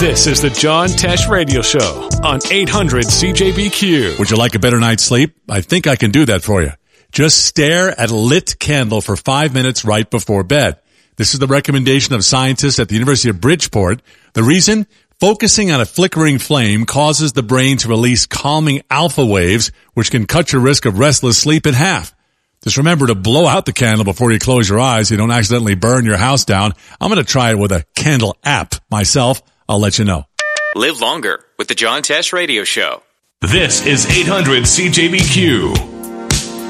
This is the John Tesh Radio Show on 800 CJBQ. Would you like a better night's sleep? I think I can do that for you. Just stare at a lit candle for 5 minutes right before bed. This is the recommendation of scientists at the University of Bridgeport. The reason? Focusing on a flickering flame causes the brain to release calming alpha waves, which can cut your risk of restless sleep in half. Just remember to blow out the candle before you close your eyes so you don't accidentally burn your house down. I'm going to try it with a candle app myself. I'll let you know. Live longer with the John Tesh Radio Show. This is 800 CJBQ.